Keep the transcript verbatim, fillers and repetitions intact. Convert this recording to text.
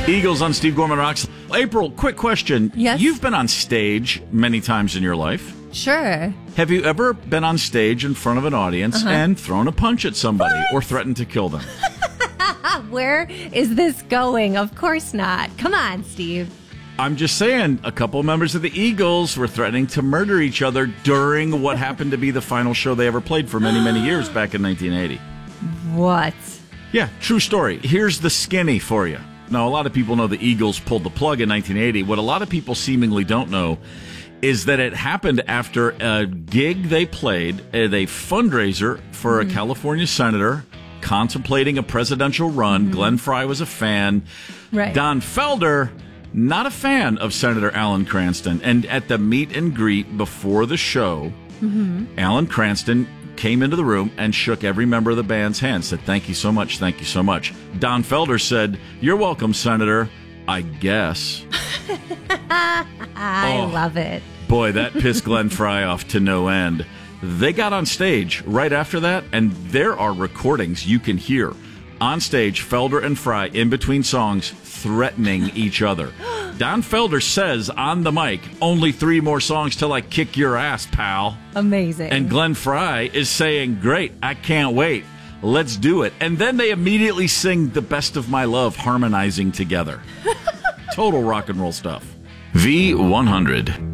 Eagles on Steve Gorman Rocks. April, quick question. Yes? You've been on stage many times in your life. Sure. Have you ever been on stage in front of an audience Uh-huh. and thrown a punch at somebody What? or threatened to kill them? Where is this going? Of course not. Come on, Steve. I'm just saying, a couple members of the Eagles were threatening to murder each other during what happened to be the final show they ever played for many, many years back in nineteen eighty. What? Yeah, true story. Here's the skinny for you. Now, a lot of people know the Eagles pulled the plug in nineteen eighty. What a lot of people seemingly don't know is that it happened after a gig they played at a fundraiser for mm-hmm. a California senator contemplating a presidential run. Mm-hmm. Glenn Frey was a fan. Right. Don Felder, not a fan of Senator Alan Cranston. And at the meet and greet before the show, mm-hmm. Alan Cranston came into the room and shook every member of the band's hand, said, "Thank you so much, thank you so much." Don Felder said, "You're welcome, Senator, I guess." I oh, love it. Boy, that pissed Glenn Frey off to no end. They got on stage right after that, and there are recordings you can hear. On stage, Felder and Frey, in between songs, threatening each other. Don Felder says on the mic, "Only three more songs till I kick your ass, pal." Amazing. And Glenn Frey is saying, "Great, I can't wait. Let's do it." And then they immediately sing "The Best of My Love," harmonizing together. Total rock and roll stuff. V one hundred.